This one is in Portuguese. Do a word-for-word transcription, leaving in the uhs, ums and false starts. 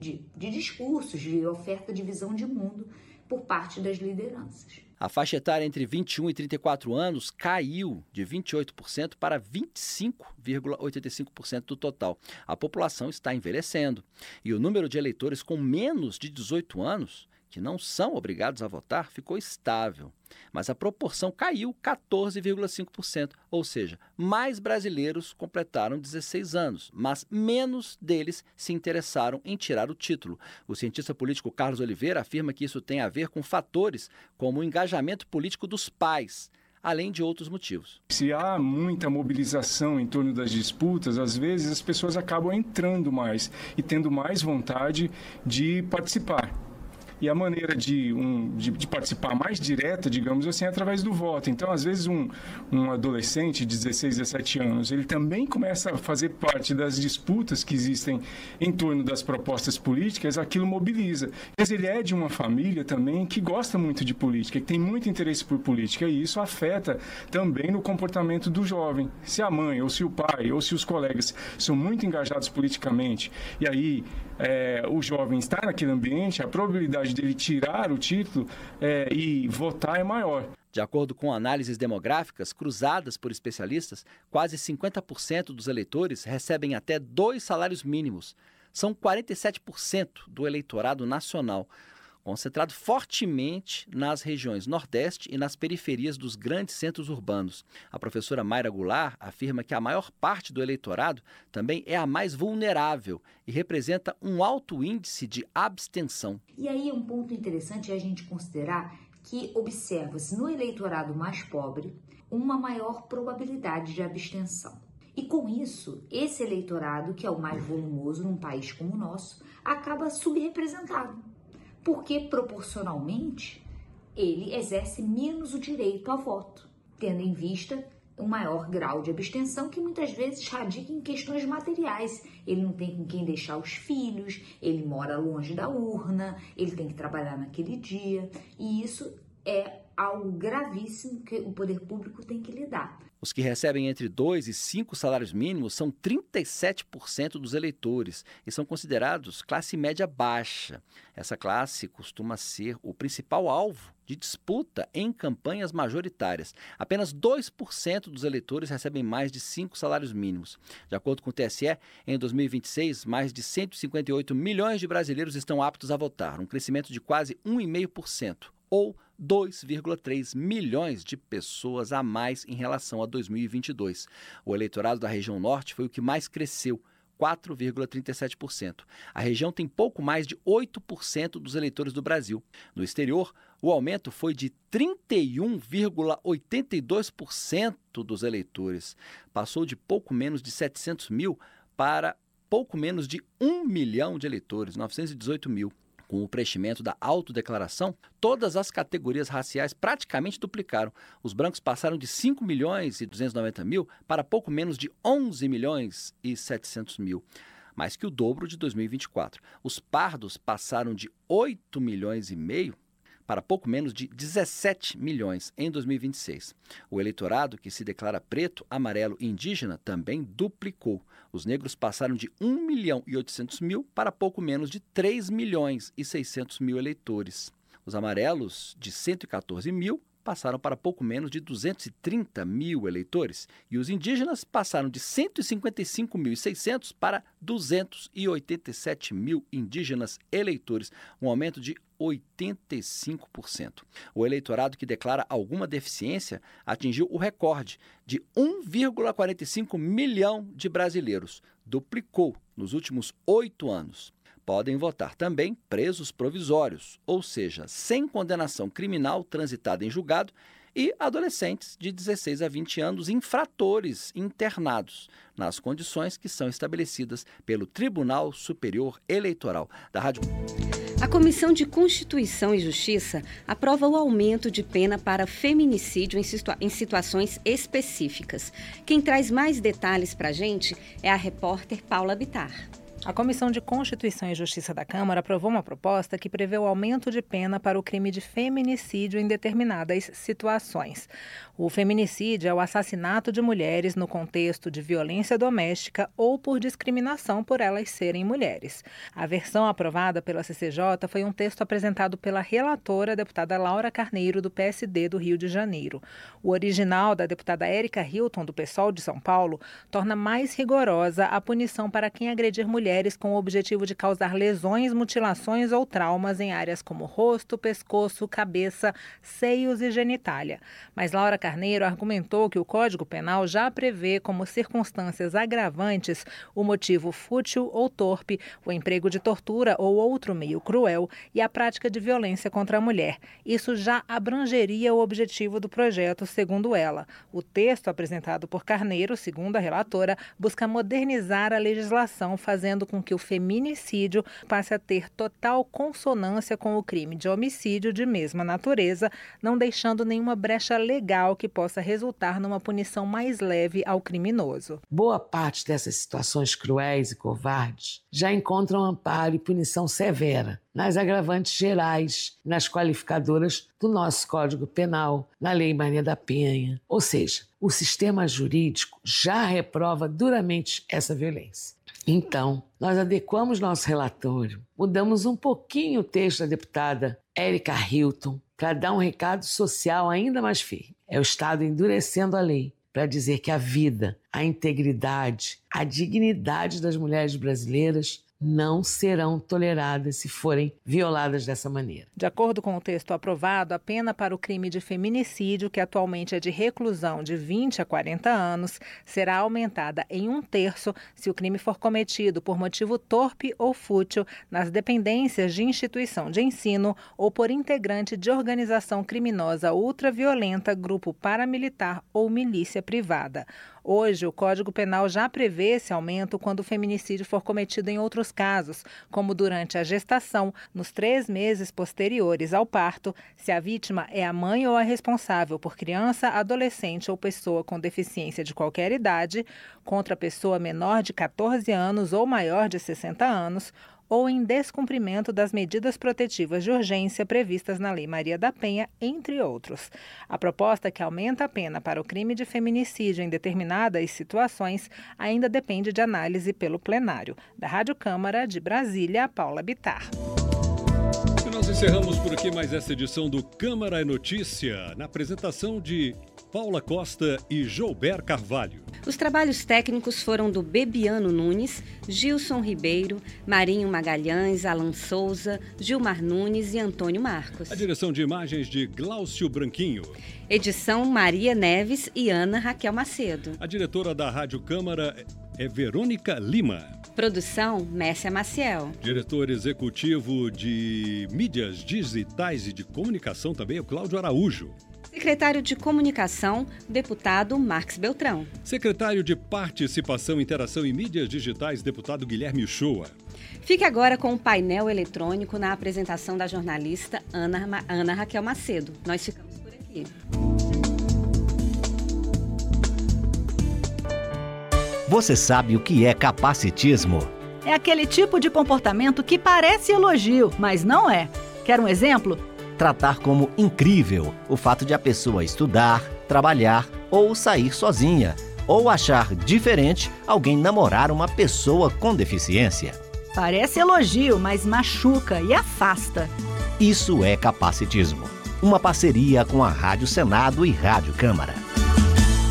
de, de discursos, de oferta de visão de mundo por parte das lideranças. A faixa etária entre vinte e um e trinta e quatro anos caiu de vinte e oito por cento para vinte e cinco vírgula oitenta e cinco por cento do total. A população está envelhecendo e o número de eleitores com menos de dezoito anos, que não são obrigados a votar, ficou estável. Mas a proporção caiu quatorze vírgula cinco por cento, ou seja, mais brasileiros completaram dezesseis anos, mas menos deles se interessaram em tirar o título. O cientista político Carlos Oliveira afirma que isso tem a ver com fatores como o engajamento político dos pais, além de outros motivos. Se há muita mobilização em torno das disputas, às vezes as pessoas acabam entrando mais e tendo mais vontade de participar. E a maneira de, um, de, de participar mais direta, digamos assim, é através do voto. Então, às vezes, um, um adolescente de dezesseis, dezessete anos, ele também começa a fazer parte das disputas que existem em torno das propostas políticas, aquilo mobiliza. Mas ele é de uma família também que gosta muito de política, que tem muito interesse por política, e isso afeta também no comportamento do jovem. Se a mãe, ou se o pai, ou se os colegas são muito engajados politicamente, e aí é, o jovem está naquele ambiente, a probabilidade dele tirar o título é, e votar é maior. De acordo com análises demográficas cruzadas por especialistas, quase cinquenta por cento dos eleitores recebem até dois salários mínimos. São quarenta e sete por cento do eleitorado nacional, concentrado fortemente nas regiões Nordeste e nas periferias dos grandes centros urbanos. A professora Mayra Goulart afirma que a maior parte do eleitorado também é a mais vulnerável e representa um alto índice de abstenção. E aí um ponto interessante é a gente considerar que observa-se no eleitorado mais pobre uma maior probabilidade de abstenção. E com isso, esse eleitorado, que é o mais volumoso num país como o nosso, acaba subrepresentado. Porque, proporcionalmente, ele exerce menos o direito a voto, tendo em vista um maior grau de abstenção que muitas vezes radica em questões materiais. Ele não tem com quem deixar os filhos, ele mora longe da urna, ele tem que trabalhar naquele dia, e isso é algo gravíssimo que o poder público tem que lidar. Os que recebem entre dois e cinco salários mínimos são trinta e sete por cento dos eleitores e são considerados classe média baixa. Essa classe costuma ser o principal alvo de disputa em campanhas majoritárias. Apenas dois por cento dos eleitores recebem mais de cinco salários mínimos. De acordo com o T S E, em dois mil e vinte e seis, mais de cento e cinquenta e oito milhões de brasileiros estão aptos a votar, um crescimento de quase um vírgula cinco por cento, ou dois vírgula três milhões de pessoas a mais em relação a dois mil e vinte e dois. O eleitorado da região norte foi o que mais cresceu, quatro vírgula trinta e sete por cento. A região tem pouco mais de oito por cento dos eleitores do Brasil. No exterior, o aumento foi de trinta e um vírgula oitenta e dois por cento dos eleitores. Passou de pouco menos de setecentos mil para pouco menos de um milhão de eleitores, novecentos e dezoito mil. Com o preenchimento da autodeclaração, todas as categorias raciais praticamente duplicaram. Os brancos passaram de cinco milhões e duzentos e noventa mil para pouco menos de onze milhões e setecentos mil, mais que o dobro de dois mil e vinte e quatro. Os pardos passaram de oito milhões e meio para pouco menos de dezessete milhões em dois mil e vinte e seis. O eleitorado que se declara preto, amarelo e indígena também duplicou. Os negros passaram de um milhão e oitocentos mil para pouco menos de três milhões e seiscentos mil eleitores. Os amarelos, de cento e quatorze mil, passaram para pouco menos de duzentos e trinta mil eleitores. E os indígenas passaram de cento e cinquenta e cinco mil e seiscentos para duzentos e oitenta e sete mil indígenas eleitores, um aumento de oitenta e cinco por cento. O eleitorado que declara alguma deficiência atingiu o recorde de um vírgula quarenta e cinco milhão de brasileiros, duplicou nos últimos oito anos. Podem votar também presos provisórios, ou seja, sem condenação criminal transitada em julgado, e adolescentes de dezesseis a vinte anos infratores internados, nas condições que são estabelecidas pelo Tribunal Superior Eleitoral. Da Rádio... A Comissão de Constituição e Justiça aprova o aumento de pena para feminicídio em, situa- em situações específicas. Quem traz mais detalhes para a gente é a repórter Paula Bittar. A Comissão de Constituição e Justiça da Câmara aprovou uma proposta que prevê o aumento de pena para o crime de feminicídio em determinadas situações. O feminicídio é o assassinato de mulheres no contexto de violência doméstica ou por discriminação por elas serem mulheres. A versão aprovada pela C C J foi um texto apresentado pela relatora, a deputada Laura Carneiro, do P S D do Rio de Janeiro. O original, da deputada Érica Hilton, do PSOL de São Paulo, torna mais rigorosa a punição para quem agredir mulheres com o objetivo de causar lesões, mutilações ou traumas em áreas como rosto, pescoço, cabeça, seios e genitália. Mas Laura Carneiro argumentou que o Código Penal já prevê como circunstâncias agravantes o motivo fútil ou torpe, o emprego de tortura ou outro meio cruel e a prática de violência contra a mulher. Isso já abrangeria o objetivo do projeto, segundo ela. O texto apresentado por Carneiro, segundo a relatora, busca modernizar a legislação, fazendo com que o feminicídio passe a ter total consonância com o crime de homicídio de mesma natureza, não deixando nenhuma brecha legal que possa resultar numa punição mais leve ao criminoso. Boa parte dessas situações cruéis e covardes já encontram amparo e punição severa nas agravantes gerais, nas qualificadoras do nosso Código Penal, na Lei Maria da Penha. Ou seja, o sistema jurídico já reprova duramente essa violência. Então, nós adequamos nosso relatório, mudamos um pouquinho o texto da deputada Érica Hilton para dar um recado social ainda mais firme. É o Estado endurecendo a lei para dizer que a vida, a integridade, a dignidade das mulheres brasileiras não serão toleradas se forem violadas dessa maneira. De acordo com o texto aprovado, a pena para o crime de feminicídio, que atualmente é de reclusão de vinte a quarenta anos, será aumentada em um terço se o crime for cometido por motivo torpe ou fútil nas dependências de instituição de ensino ou por integrante de organização criminosa ultraviolenta, grupo paramilitar ou milícia privada. Hoje, o Código Penal já prevê esse aumento quando o feminicídio for cometido em outros casos, como durante a gestação, nos três meses posteriores ao parto, se a vítima é a mãe ou a responsável por criança, adolescente ou pessoa com deficiência de qualquer idade, contra pessoa menor de catorze anos ou maior de sessenta anos, ou em descumprimento das medidas protetivas de urgência previstas na Lei Maria da Penha, entre outros. A proposta, que aumenta a pena para o crime de feminicídio em determinadas situações, ainda depende de análise pelo plenário. Da Rádio Câmara de Brasília, Paula Bittar. E nós encerramos por aqui mais essa edição do Câmara é Notícia, na apresentação de Paula Costa e Joubert Carvalho. Os trabalhos técnicos foram do Bebiano Nunes, Gilson Ribeiro, Marinho Magalhães, Alan Souza, Gilmar Nunes e Antônio Marcos. A direção de imagens de Glaucio Branquinho. Edição Maria Neves e Ana Raquel Macedo. A diretora da Rádio Câmara é Verônica Lima. Produção Mércia Maciel. Diretor executivo de mídias digitais e de comunicação também é o Cláudio Araújo. Secretário de Comunicação, deputado Marques Beltrão. Secretário de Participação, Interação e Mídias Digitais, deputado Guilherme Uchoa. Fique agora com o painel eletrônico na apresentação da jornalista Ana, Ana Raquel Macedo. Nós ficamos por aqui. Você sabe o que é capacitismo? É aquele tipo de comportamento que parece elogio, mas não é. Quer um exemplo? Tratar como incrível o fato de a pessoa estudar, trabalhar ou sair sozinha, ou achar diferente alguém namorar uma pessoa com deficiência. Parece elogio, mas machuca e afasta. Isso é capacitismo. Uma parceria com a Rádio Senado e Rádio Câmara.